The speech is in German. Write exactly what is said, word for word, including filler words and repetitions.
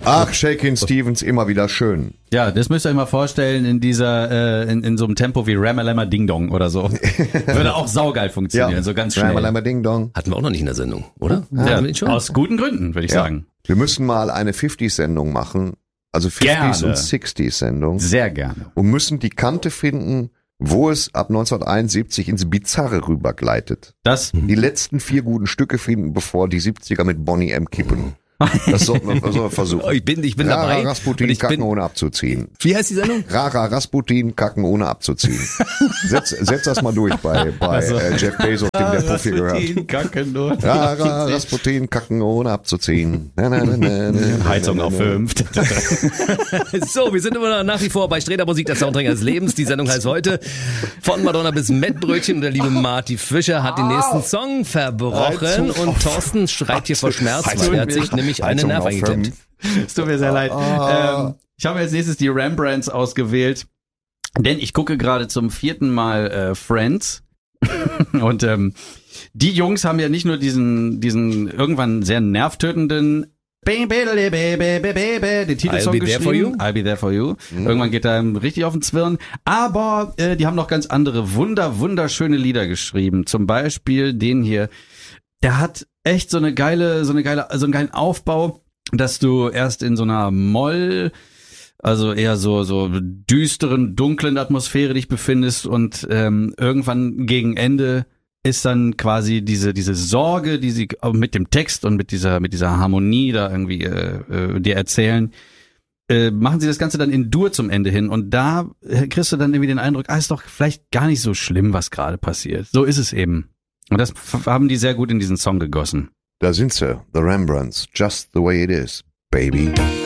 Ach, Shakin' Stevens, immer wieder schön. Ja, das müsst ihr euch mal vorstellen in dieser, äh, in, in so einem Tempo wie Ramalama Ding Dong oder so. Würde auch saugeil funktionieren, Ja. so ganz schnell. Ramalama Ding Dong. Hatten wir auch noch nicht in der Sendung, oder? Ja, Ja, schon. aus guten Gründen, würde ich Ja. sagen. Wir müssen mal eine fünfziger-Sendung machen, also fünfziger Gerne. und sechziger-Sendung Sehr gerne. und müssen die Kante finden, wo es ab neunzehnhunderteinundsiebzig ins Bizarre rübergleitet. Das, Die letzten vier guten Stücke finden, bevor die siebziger mit Bonnie M. kippen. Das sollten wir, sollten wir versuchen. Oh, ich bin, ich bin Rara dabei. Rasputin Und ich kacken bin, ohne abzuziehen. wie heißt die Sendung? Rara Rasputin kacken ohne abzuziehen. Setz, setz das mal durch bei, bei Also- äh, Jeff Bezos, dem der Profi gehört. Kacke nur. Rara Rasputin kacken ohne abzuziehen. Na, na, na, na, na, Heizung na, auf na. fünf. So, wir sind immer noch nach wie vor bei Sträter Musik, der Soundtrack des Lebens. Die Sendung heißt heute von Madonna bis Mettbrötchen und der liebe Marty Fischer hat den nächsten Song verbrochen Heizung und auf- Thorsten schreit hier vor Schmerz, weil er hat sich nämlich eine Heizung Nerv auf eingeklemmt. fünf. Es tut mir sehr leid. Ähm, ich habe als nächstes die Rembrandts ausgewählt, denn ich gucke gerade zum vierten Mal äh, Friends. Und ähm, die Jungs haben ja nicht nur diesen, diesen irgendwann sehr nervtötenden den Titelsong I'll be there for geschrieben. you. I'll be there for you. Mhm. Irgendwann geht er ihm richtig auf den Zwirn. Aber äh, die haben noch ganz andere wunder, wunderschöne Lieder geschrieben. Zum Beispiel den hier. Der hat echt so eine geile, so eine geile, so einen geilen Aufbau, dass du erst in so einer Moll, also eher so so düsteren, dunklen Atmosphäre dich befindest und ähm, irgendwann gegen Ende ist dann quasi diese diese Sorge, die sie mit dem Text und mit dieser mit dieser Harmonie da irgendwie äh, äh, dir erzählen, äh, machen sie das Ganze dann in Dur zum Ende hin und da äh, kriegst du dann irgendwie den Eindruck, ah, ist doch vielleicht gar nicht so schlimm, was gerade passiert. So ist es eben. Und das f- haben die sehr gut in diesen Song gegossen. Da sind sie, The Rembrandts, Just the Way It Is, Baby.